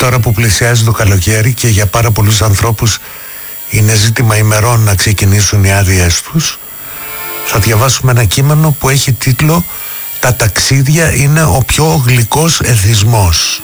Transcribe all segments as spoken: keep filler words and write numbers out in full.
τώρα που πλησιάζει το καλοκαίρι και για πάρα πολλούς ανθρώπους είναι ζήτημα ημερών να ξεκινήσουν οι άδειές τους, θα διαβάσουμε ένα κείμενο που έχει τίτλο «Τα ταξίδια είναι ο πιο γλυκός εθισμός».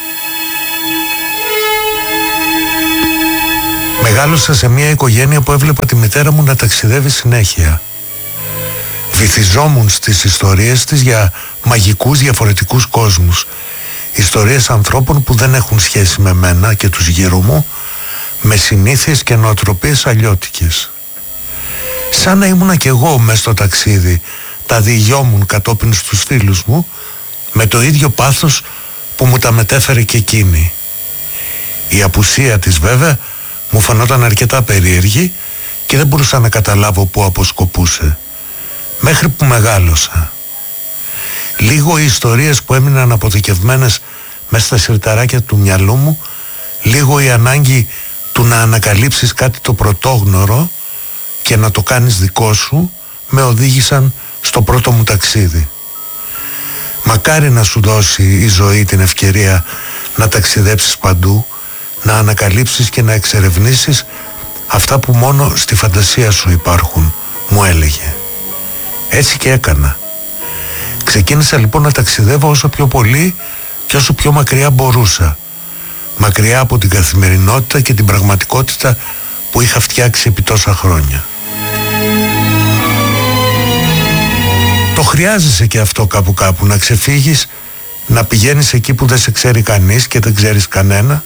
Μεγάλωσα σε μια οικογένεια που έβλεπα τη μητέρα μου να ταξιδεύει συνέχεια. Βυθιζόμουν στις ιστορίες της για μαγικούς διαφορετικούς κόσμους. Ιστορίες ανθρώπων που δεν έχουν σχέση με μένα και τους γύρω μου, με συνήθειες και νοοτροπίες αλλιώτικες. Σαν να ήμουνα κι εγώ μες στο ταξίδι, τα διηγιόμουν κατόπιν στους φίλους μου, με το ίδιο πάθος που μου τα μετέφερε και εκείνη. Η απουσία της βέβαια μου φανόταν αρκετά περίεργη και δεν μπορούσα να καταλάβω πού αποσκοπούσε, μέχρι που μεγάλωσα. Λίγο οι ιστορίες που έμειναν αποθηκευμένες μέσα στα συρταράκια του μυαλού μου, λίγο η ανάγκη του να ανακαλύψεις κάτι το πρωτόγνωρο και να το κάνεις δικό σου, με οδήγησαν στο πρώτο μου ταξίδι. Μακάρι να σου δώσει η ζωή την ευκαιρία να ταξιδέψεις παντού, να ανακαλύψεις και να εξερευνήσεις αυτά που μόνο στη φαντασία σου υπάρχουν, μου έλεγε. Έτσι και έκανα. Ξεκίνησα λοιπόν να ταξιδεύω όσο πιο πολύ και όσο πιο μακριά μπορούσα. Μακριά από την καθημερινότητα και την πραγματικότητα που είχα φτιάξει επί τόσα χρόνια. Το χρειάζεσαι και αυτό κάπου κάπου, να ξεφύγεις, να πηγαίνεις εκεί που δεν σε ξέρει κανείς και δεν ξέρεις κανένα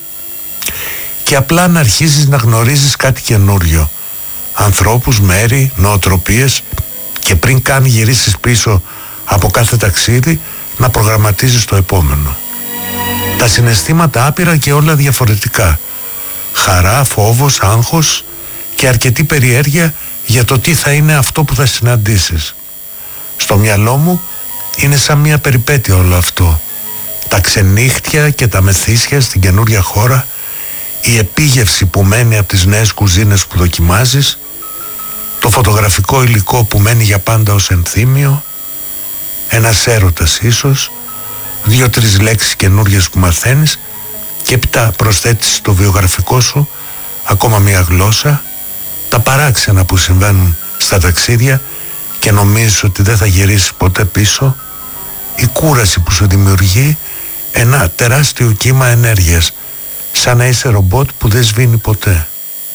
και απλά να αρχίζεις να γνωρίζεις κάτι καινούριο. Ανθρώπους, μέρη, νοοτροπίες και πριν καν γυρίσεις πίσω από κάθε ταξίδι να προγραμματίζεις το επόμενο. Τα συναισθήματα άπειρα και όλα διαφορετικά. Χαρά, φόβος, άγχος και αρκετή περιέργεια για το τι θα είναι αυτό που θα συναντήσεις. Στο μυαλό μου είναι σαν μια περιπέτεια όλο αυτό. Τα ξενύχτια και τα μεθύσια στην καινούρια χώρα, η επίγευση που μένει από τις νέες κουζίνες που δοκιμάζεις, το φωτογραφικό υλικό που μένει για πάντα ως ενθύμιο, ένας έρωτας ίσως, δύο-τρεις λέξεις καινούριες που μαθαίνεις και έπειτα προσθέτεις στο βιογραφικό σου ακόμα μια γλώσσα, τα παράξενα που συμβαίνουν στα ταξίδια και νομίζεις ότι δεν θα γυρίσεις ποτέ πίσω, η κούραση που σου δημιουργεί ένα τεράστιο κύμα ενέργειας, σαν να είσαι ρομπότ που δεν σβήνει ποτέ.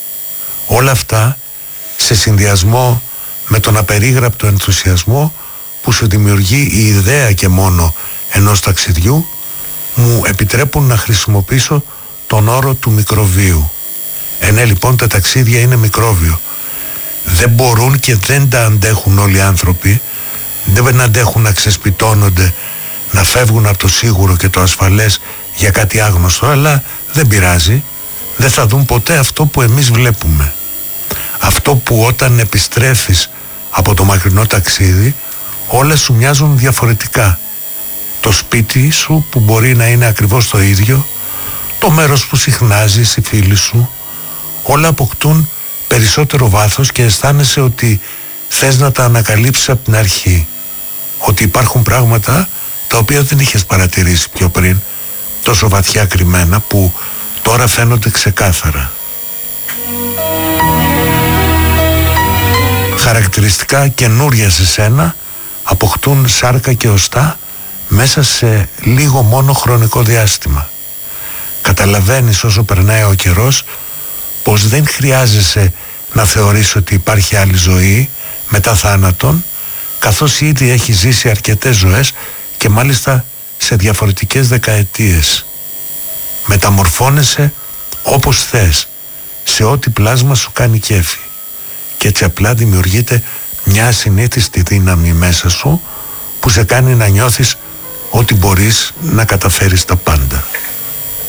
Όλα αυτά σε συνδυασμό με τον απερίγραπτο ενθουσιασμό που σου δημιουργεί η ιδέα και μόνο ενός ταξιδιού, μου επιτρέπουν να χρησιμοποιήσω τον όρο του μικροβίου. Ε, ναι, λοιπόν, τα ταξίδια είναι μικρόβιο. Δεν μπορούν και δεν τα αντέχουν όλοι οι άνθρωποι. Δεν αντέχουν να ξεσπιτώνονται, να φεύγουν από το σίγουρο και το ασφαλές για κάτι άγνωστο, αλλά δεν πειράζει. Δεν θα δουν ποτέ αυτό που εμείς βλέπουμε. Αυτό που όταν επιστρέφεις από το μακρινό ταξίδι όλα σου μοιάζουν διαφορετικά. Το σπίτι σου που μπορεί να είναι ακριβώς το ίδιο, το μέρος που συχνάζεις, οι φίλοι σου, όλα αποκτούν περισσότερο βάθος και αισθάνεσαι ότι θες να τα ανακαλύψεις από την αρχή. Ότι υπάρχουν πράγματα τα οποία δεν είχες παρατηρήσει πιο πριν, τόσο βαθιά κρυμμένα, που τώρα φαίνονται ξεκάθαρα. Χαρακτηριστικά καινούρια σε σένα αποκτούν σάρκα και οστά μέσα σε λίγο μόνο χρονικό διάστημα. Καταλαβαίνεις όσο περνάει ο καιρός πως δεν χρειάζεσαι να θεωρείς ότι υπάρχει άλλη ζωή μετά θάνατον, καθώς ήδη έχει ζήσει αρκετές ζωές και μάλιστα σε διαφορετικές δεκαετίες. Μεταμορφώνεσαι όπως θες, σε ό,τι πλάσμα σου κάνει κέφι, και έτσι απλά δημιουργείται μια ασυνήθιστη δύναμη μέσα σου που σε κάνει να νιώθεις ότι μπορείς να καταφέρεις τα πάντα.